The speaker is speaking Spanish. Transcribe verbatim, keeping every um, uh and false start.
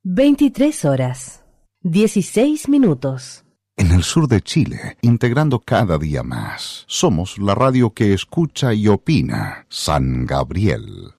veintitrés horas, dieciséis minutos. En el sur de Chile, integrando cada día más. Somos la radio que escucha y opina. San Gabriel.